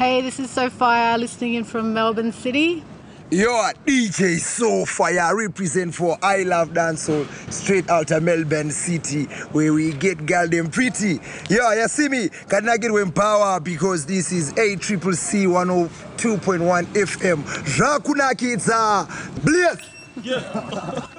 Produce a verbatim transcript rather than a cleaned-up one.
Hey, this is Sophia listening in from Melbourne City. Yo, D J Sophia represent for I Love Dancehall straight out of Melbourne City where we get girl them pretty. Yo, you see me? Can I get with power because this is A C C C one oh two point one F M. Rakuna Kids, Blaze! Yeah.